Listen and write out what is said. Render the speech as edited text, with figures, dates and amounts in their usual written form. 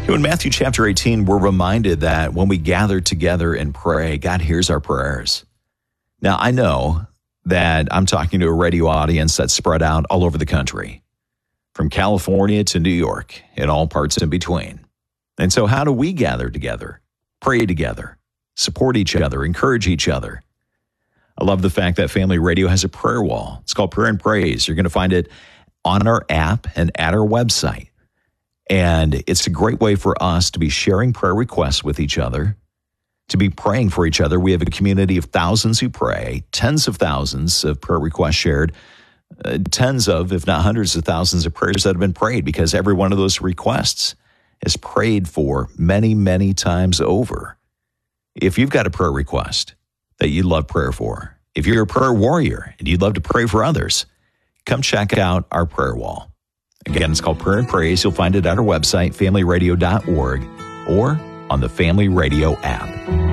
In Matthew chapter 18, we're reminded that when we gather together and pray, God hears our prayers. Now, I know that I'm talking to a radio audience that's spread out all over the country, from California to New York, and all parts in between. And so how do we gather together, pray together, support each other, encourage each other? I love the fact that Family Radio has a prayer wall. It's called Prayer and Praise. You're going to find it on our app and at our website. And it's a great way for us to be sharing prayer requests with each other, to be praying for each other. We have a community of thousands who pray, tens of thousands of prayer requests shared, tens of, if not hundreds of thousands of prayers that have been prayed, because every one of those requests is prayed for many, many times over. If you've got a prayer request that you'd love prayer for, if you're a prayer warrior and you'd love to pray for others, come check out our prayer wall. Again, it's called Prayer and Praise. You'll find it at our website, familyradio.org, or on the Family Radio app.